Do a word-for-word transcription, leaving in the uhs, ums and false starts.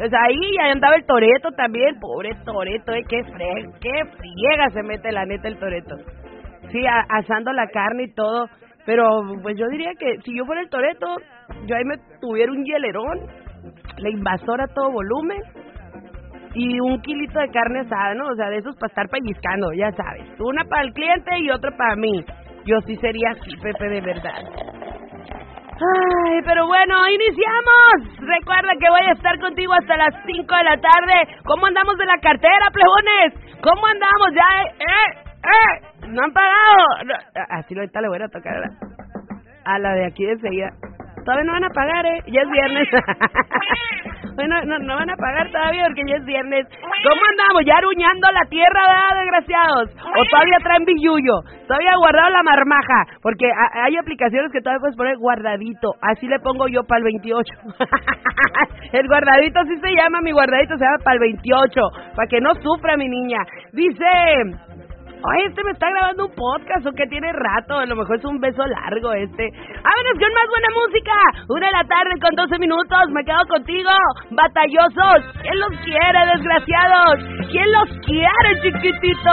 Pues ahí, ahí andaba el Toreto también, pobre Toreto, eh, qué fre, qué friega se mete la neta el Toreto. Sí, a, asando la carne y todo, pero pues yo diría que si yo fuera el Toreto, yo ahí me tuviera un hielerón, la invasora a todo volumen y un kilito de carne asada, ¿no? O sea, de esos para estar pellizcando, ya sabes, una para el cliente y otra para mí. Yo sí sería así, Pepe, de verdad. Ay, pero bueno, iniciamos. Recuerda que voy a estar contigo hasta las cinco de la tarde. ¿Cómo andamos de la cartera, plebones? ¿Cómo andamos? Ya, eh, eh, eh. No han pagado. No, así ahorita le voy a tocar a la de aquí de enseguida. Todavía no van a pagar, ¿eh? Ya es viernes. Bueno, no, no van a pagar todavía porque ya es viernes. ¿Cómo andamos? Ya aruñando la tierra, ¿verdad, desgraciados? ¿O todavía traen billuyo? Todavía guardado la marmaja. Porque a, hay aplicaciones que todavía puedes poner guardadito. Así le pongo yo para el veintiocho. El guardadito así se llama, mi guardadito se llama para el veintiocho. Para que no sufra mi niña. Dice... Oye, este me está grabando un podcast o que tiene rato, a lo mejor es un beso largo este. Vámonos con más buena música. Una de la tarde con doce minutos, me quedo contigo. Batallosos, ¿quién los quiere, desgraciados? ¿Quién los quiere, chiquititos?